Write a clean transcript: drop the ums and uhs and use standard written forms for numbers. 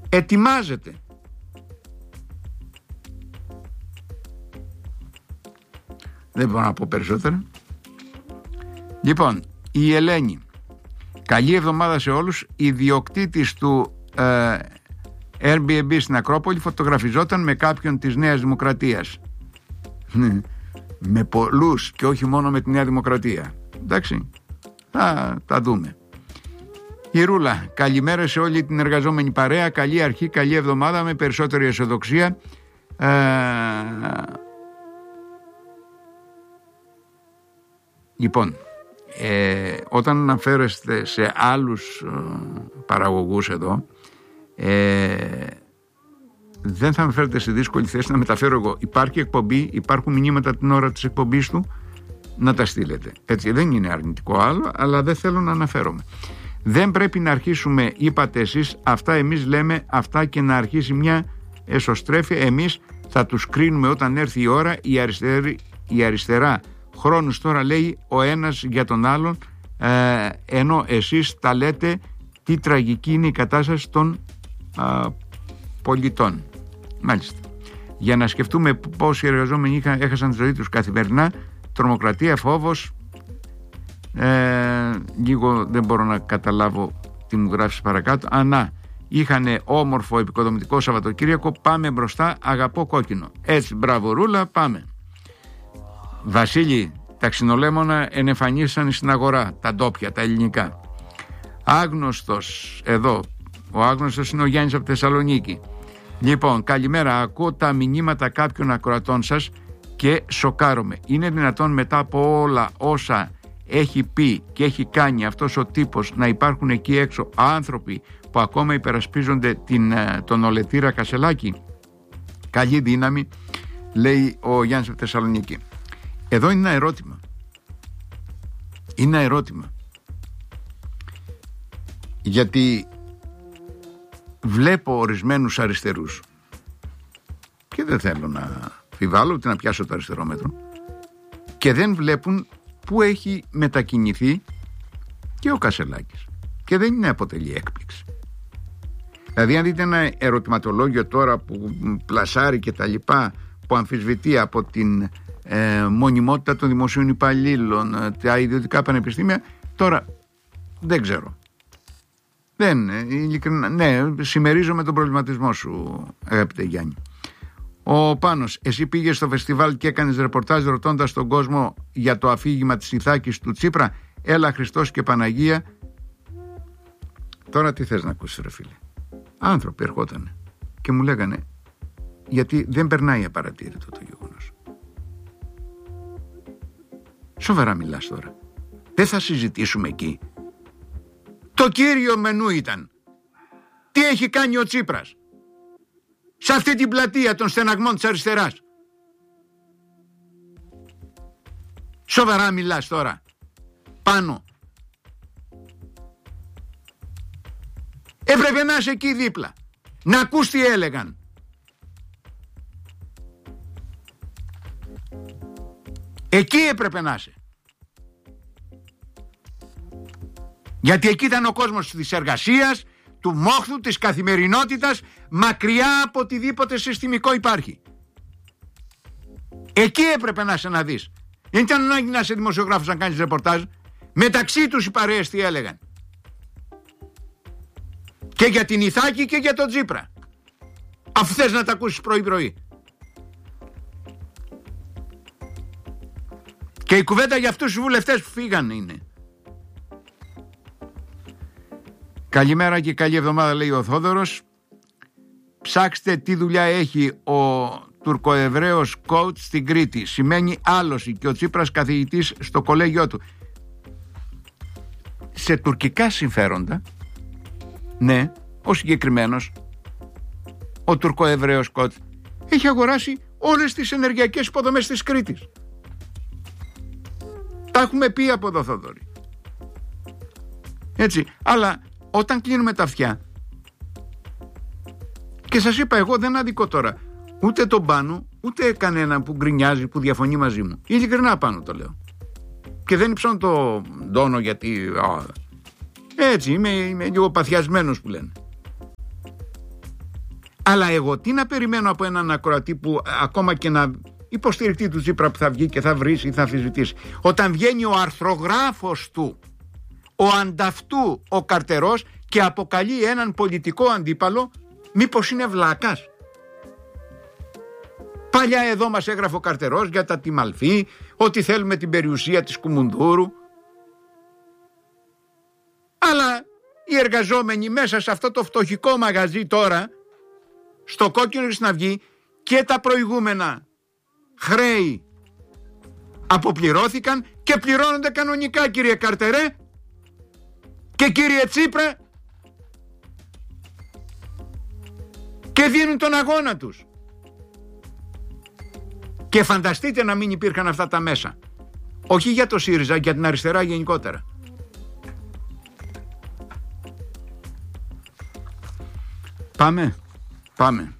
Ετοιμάζεται. Δεν μπορώ να πω περισσότερα. Λοιπόν, η Ελένη. Καλή εβδομάδα σε όλους. Ιδιοκτήτης του Airbnb στην Ακρόπολη φωτογραφιζόταν με κάποιον της Νέας Δημοκρατίας. Με πολλούς και όχι μόνο με τη Νέα Δημοκρατία. Εντάξει, θα τα δούμε. Η Ρούλα, καλημέρα σε όλη την εργαζόμενη παρέα. Καλή αρχή, καλή εβδομάδα με περισσότερη αισιοδοξία. Λοιπόν, όταν αναφέρεστε σε άλλους παραγωγούς εδώ, δεν θα με φέρετε σε δύσκολη θέση να μεταφέρω εγώ. Υπάρχει εκπομπή, υπάρχουν μηνύματα την ώρα της εκπομπής του, να τα στείλετε. Έτσι, δεν είναι αρνητικό άλλο, αλλά δεν θέλω να αναφέρομαι. Δεν πρέπει να αρχίσουμε, είπατε εσείς, αυτά εμείς λέμε, αυτά και να αρχίσει μια εσωστρέφεια. Εμείς θα τους κρίνουμε όταν έρθει η ώρα. Η αριστερά χρόνους τώρα λέει ο ένας για τον άλλον, ενώ εσείς τα λέτε τι τραγική είναι η κατάσταση των πολιτών. Μάλιστα. Για να σκεφτούμε πόσοι εργαζόμενοι έχασαν τη ζωή τους καθημερινά, τρομοκρατία, φόβος, λίγο δεν μπορώ να καταλάβω τι μου γράφεις παρακάτω. Είχανε όμορφο επικοδομητικό Σαββατοκύριακο, πάμε μπροστά, αγαπώ κόκκινο. Έτσι, μπράβο Ρούλα, πάμε. Βασίλη, τα ξινολέμωνα ενεφανίσαν στην αγορά, τα ντόπια, τα ελληνικά. Άγνωστος εδώ, ο άγνωστος είναι ο Γιάννης από Θεσσαλονίκη. Λοιπόν, καλημέρα, ακούω τα μηνύματα κάποιων ακροατών σας και σοκάρομαι. Είναι δυνατόν μετά από όλα όσα έχει πει και έχει κάνει αυτός ο τύπος να υπάρχουν εκεί έξω άνθρωποι που ακόμα υπερασπίζονται τον ολετήρα Κασελάκη? Καλή δύναμη, λέει ο Γιάννης από Θεσσαλονίκη. Εδώ είναι ένα ερώτημα. Είναι ένα ερώτημα. Γιατί βλέπω ορισμένους αριστερούς και δεν θέλω να αμφιβάλλω ούτε να πιάσω το αριστερό μέτρο, και δεν βλέπουν που έχει μετακινηθεί και ο Κασελάκης, και δεν είναι αποτελεί έκπληξη. Δηλαδή αν δείτε ένα ερωτηματολόγιο τώρα που πλασάρει και τα λοιπά, που αμφισβητεί από την μονιμότητα των δημοσίων υπαλλήλων, τα ιδιωτικά πανεπιστήμια, τώρα δεν ξέρω. Ναι, συμμερίζομαι τον προβληματισμό σου, αγαπητέ Γιάννη. Ο Πάνος, εσύ πήγες στο φεστιβάλ και έκανες ρεπορτάζ ρωτώντας τον κόσμο για το αφήγημα της Ιθάκης του Τσίπρα? Έλα Χριστός και Παναγία. Τώρα τι θες να ακούσεις ρε φίλε? Άνθρωποι ερχότανε και μου λέγανε, γιατί δεν περνάει απαρατήρητο το γεγονός. Σοβαρά μιλάς τώρα? Δεν θα συζητήσουμε εκεί? Το κύριο μενού ήταν τι έχει κάνει ο Τσίπρας σε αυτή την πλατεία των στεναγμών της αριστεράς. Σοβαρά μιλάς τώρα? Πάνω. Έπρεπε να είσαι εκεί δίπλα, να ακούς τι έλεγαν. Εκεί έπρεπε να είσαι. Γιατί εκεί ήταν ο κόσμος της εργασίας, του μόχθου, της καθημερινότητας, μακριά από οτιδήποτε συστημικό υπάρχει. Εκεί έπρεπε να είσαι να δεις. Δεν ήταν ανάγκη να είσαι δημοσιογράφος να κάνεις ρεπορτάζ. Μεταξύ τους οι παρέες τι έλεγαν. Και για την Ιθάκη και για τον Τσίπρα. Αφού θες να τα ακούσεις πρωί-πρωί. Και η κουβέντα για αυτούς τους βουλευτές που φύγανε είναι. Καλημέρα και καλή εβδομάδα, λέει ο Θόδωρος. Ψάξτε τι δουλειά έχει ο τουρκοεβραίος coach στην Κρήτη. Σημαίνει άλωση και ο Τσίπρας καθηγητής στο κολέγιό του. Σε τουρκικά συμφέροντα, ναι, ο συγκεκριμένος, ο τουρκοεβραίος coach, έχει αγοράσει όλες τις ενεργειακές υποδομές της Κρήτης. Τα έχουμε πει από εδώ, Θόδωρη. Έτσι, αλλά όταν κλείνουμε τα αυτιά, και σας είπα, εγώ δεν αδικώ τώρα ούτε τον Πάνο, ούτε κανέναν που γκρινιάζει, που διαφωνεί μαζί μου. Ειλικρινά Πάνο το λέω. Και δεν υψώνω το τόνο γιατί έτσι είμαι λίγο παθιασμένος που λένε. Αλλά εγώ τι να περιμένω από έναν ακροατή που ακόμα και να υποστηρικτή του Τσίπρα που θα βγει και θα βρίσει ή θα αμφισβητήσει, όταν βγαίνει ο αρθρογράφος του, ο ανταυτού ο Καρτερός, και αποκαλεί έναν πολιτικό αντίπαλο, μήπως είναι βλάκας? Παλιά εδώ μας έγραφε ο Καρτερός για τα Τιμαλφή, ότι θέλουμε την περιουσία της Κουμουνδούρου. Αλλά οι εργαζόμενοι μέσα σε αυτό το φτωχικό μαγαζί τώρα, στο Κόκκινο στην Αυγή, και τα προηγούμενα χρέη αποπληρώθηκαν και πληρώνονται κανονικά, κύριε Καρτερέ και κύριε Τσίπρα, και δίνουν τον αγώνα τους. Και φανταστείτε να μην υπήρχαν αυτά τα μέσα. Όχι για το ΣΥΡΙΖΑ, για την αριστερά γενικότερα. Πάμε.